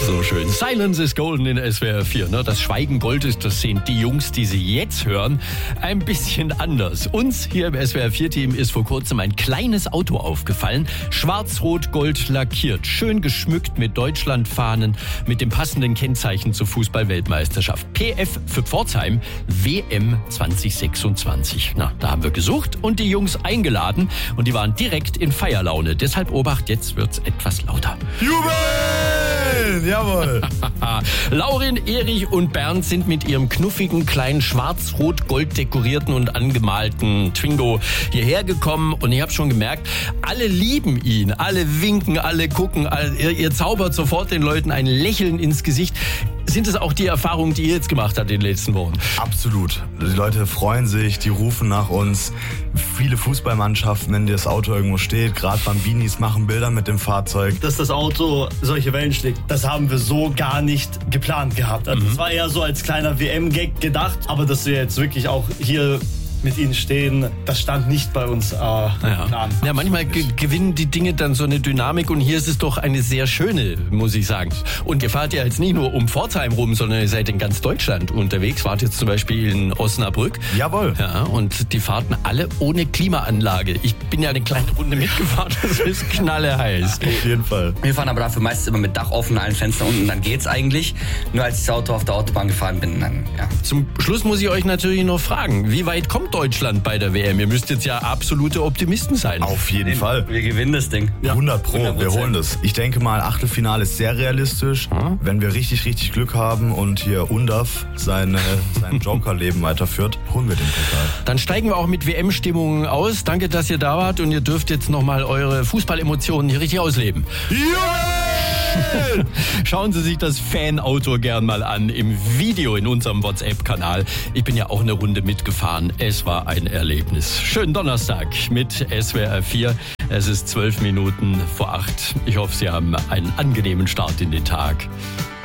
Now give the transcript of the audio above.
So schön. Silence is golden in SWR 4. Ne? Das Schweigen Gold ist, das sehen die Jungs, die Sie jetzt hören, ein bisschen anders. Uns hier im SWR 4-Team ist vor kurzem ein kleines Auto aufgefallen. Schwarz-Rot-Gold lackiert. Schön geschmückt mit Deutschlandfahnen, mit dem passenden Kennzeichen zur Fußball-Weltmeisterschaft. PF für Pforzheim, WM 2026. Na, da haben wir gesucht und die Jungs eingeladen. Und die waren direkt in Feierlaune. Deshalb Obacht, jetzt wird's etwas lauter. Jubel! Jawohl! Laurin, Erich und Bernd sind mit ihrem knuffigen, kleinen, schwarz-rot-gold dekorierten und angemalten Twingo hierher gekommen. Und ich habe schon gemerkt, alle lieben ihn, alle winken, alle gucken, ihr zaubert sofort den Leuten ein Lächeln ins Gesicht. Sind es auch die Erfahrungen, die ihr jetzt gemacht habt in den letzten Wochen? Absolut. Die Leute freuen sich, die rufen nach uns. Viele Fußballmannschaften, wenn das Auto irgendwo steht, gerade Bambinis machen Bilder mit dem Fahrzeug. Dass das Auto solche Wellen schlägt, das haben wir so gar nicht geplant gehabt. Also das war eher so als kleiner WM-Gag gedacht, aber dass wir jetzt wirklich auch hier mit ihnen stehen, das stand nicht bei uns Plan. Ja, manchmal gewinnen die Dinge dann so eine Dynamik und hier ist es doch eine sehr schöne, muss ich sagen. Und ihr fahrt ja jetzt nicht nur um Pforzheim rum, sondern ihr seid in ganz Deutschland unterwegs. Wart jetzt zum Beispiel in Osnabrück. Jawohl. Ja, und die fahrten alle ohne Klimaanlage. Ich bin ja eine kleine Runde mitgefahren, das ist knalleheiß. Auf jeden Fall. Wir fahren aber dafür meistens immer mit Dach offen, allen Fenstern unten, dann geht's eigentlich. Nur als ich das Auto auf der Autobahn gefahren bin, dann, ja. Zum Schluss muss ich euch natürlich noch fragen, wie weit kommt Deutschland bei der WM? Ihr müsst jetzt ja absolute Optimisten sein. Auf jeden Fall. Wir gewinnen das Ding. 100 Pro, 100%. wir holen das. Ich denke mal, Achtelfinale ist sehr realistisch. Wenn wir richtig Glück haben und hier Undaf sein Joker-Leben weiterführt, holen wir den Pokal. Dann steigen wir auch mit WM-Stimmung aus. Danke, dass ihr da wart und ihr dürft jetzt nochmal eure Fußballemotionen hier richtig ausleben. Schauen Sie sich das Fanauto gern mal an im Video in unserem WhatsApp-Kanal. Ich bin ja auch eine Runde mitgefahren. Es war ein Erlebnis. Schönen Donnerstag mit SWR 4. Es ist 12 Minuten vor 8. Ich hoffe, Sie haben einen angenehmen Start in den Tag.